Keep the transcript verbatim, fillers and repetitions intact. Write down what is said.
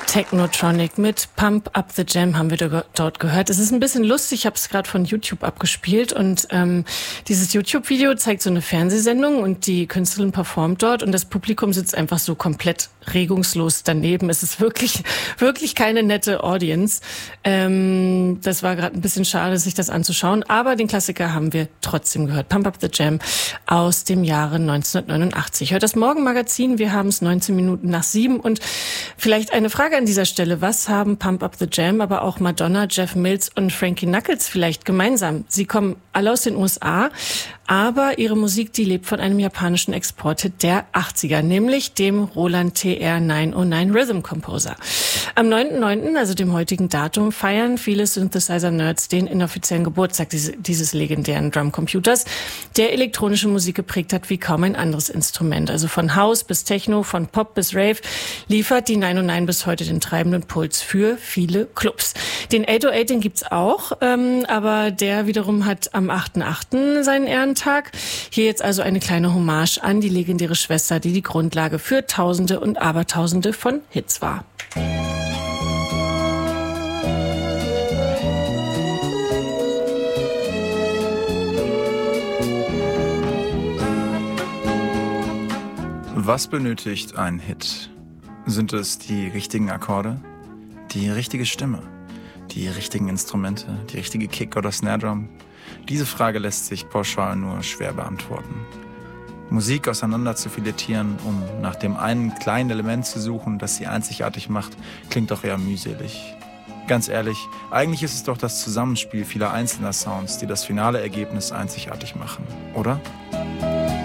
Technotronic mit Pump Up the Jam haben wir dort gehört. Es ist ein bisschen lustig, ich habe es gerade von YouTube abgespielt und ähm, dieses YouTube-Video zeigt so eine Fernsehsendung und die Künstlerin performt dort und das Publikum sitzt einfach so komplett regungslos daneben. Es ist wirklich, wirklich keine nette Audience. Ähm, das war gerade ein bisschen schade, sich das anzuschauen, aber den Klassiker haben wir trotzdem gehört. Pump Up the Jam aus dem Jahre neunzehnhundertneunundachtzig. Hört das Morgenmagazin, wir haben es neunzehn Minuten nach sieben und vielleicht eine Frage an dieser Stelle. Was haben Pump Up the Jam, aber auch Madonna, Jeff Mills und Frankie Knuckles vielleicht gemeinsam? Sie kommen alle aus den U S A, aber ihre Musik, die lebt von einem japanischen Exporthit der achtziger, nämlich dem Roland T R neunhundertneun Rhythm Composer. Am neunten neunten, also dem heutigen Datum, feiern viele Synthesizer-Nerds den inoffiziellen Geburtstag dieses legendären Drumcomputers, der elektronische Musik geprägt hat wie kaum ein anderes Instrument. Also von House bis Techno, von Pop bis Rave liefert die neunhundertneun bis heute den treibenden Puls für viele Clubs. Den achthundertacht, den gibt's auch, ähm, aber der wiederum hat am achten achten seinen Ehrentag. Hier jetzt also eine kleine Hommage an die legendäre Schwester, die die Grundlage für Tausende und Abertausende von Hits war. Was benötigt ein Hit? Sind es die richtigen Akkorde, die richtige Stimme, die richtigen Instrumente, die richtige Kick- oder Snare-Drum? Diese Frage lässt sich pauschal nur schwer beantworten. Musik auseinander zu filetieren, um nach dem einen kleinen Element zu suchen, das sie einzigartig macht, klingt doch eher mühselig. Ganz ehrlich, eigentlich ist es doch das Zusammenspiel vieler einzelner Sounds, die das finale Ergebnis einzigartig machen, oder?